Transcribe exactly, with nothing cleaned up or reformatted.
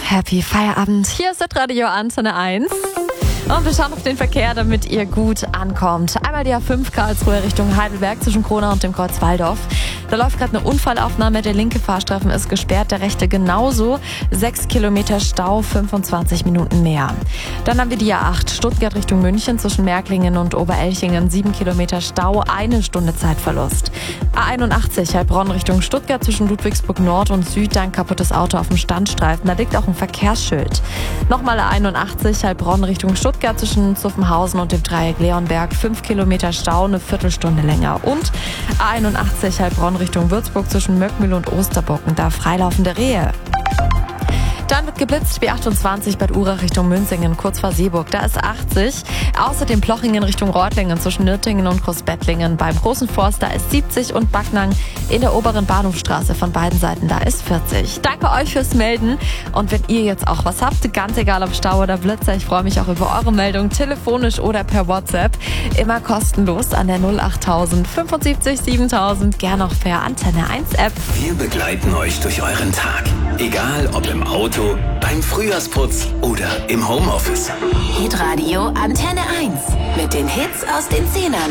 Happy Feierabend. Hier ist das Radio Antenne eins. Und wir schauen auf den Verkehr, damit ihr gut ankommt. Einmal die A fünf Karlsruhe Richtung Heidelberg zwischen Kronau und dem Kreuz Walldorf. Da läuft gerade eine Unfallaufnahme. Der linke Fahrstreifen ist gesperrt, der rechte genauso. Sechs Kilometer Stau, fünfundzwanzig Minuten mehr. Dann haben wir die A acht Stuttgart Richtung München zwischen Märklingen und Oberelchingen. Sieben Kilometer Stau, eine Stunde Zeitverlust. A einundachtzig Heilbronn Richtung Stuttgart zwischen Ludwigsburg Nord und Süd. Ein kaputtes Auto auf dem Standstreifen. Da liegt auch ein Verkehrsschild. Nochmal A einundachtzig Heilbronn Richtung Stuttgart zwischen Zuffenhausen und dem Dreieck Leonberg. Fünf Kilometer Stau, eine Viertelstunde länger. Und A einundachtzig Heilbronn Richtung Würzburg zwischen Möckmühl und Osterbocken. Da freilaufende Rehe. Dann wird geblitzt, B achtundzwanzig Bad Urach Richtung Münzingen, kurz vor Seeburg. Da ist achtzig. Außerdem Plochingen Richtung Reutlingen zwischen Nürtingen und Großbettlingen. Beim Großen Forst, da ist siebzig. Und Backnang in der oberen Bahnhofstraße von beiden Seiten, da ist vierzig. Danke euch fürs Melden. Und wenn ihr jetzt auch was habt, ganz egal ob Stau oder Blitzer, ich freue mich auch über eure Meldung, telefonisch oder per WhatsApp. Immer kostenlos an der null achttausend fünfundsiebzig siebentausend, gern auch per Antenne eins App. Wir begleiten euch durch euren Tag. Egal ob im Auto, beim Frühjahrsputz oder im Homeoffice. Hitradio Antenne eins mit den Hits aus den Zehnern.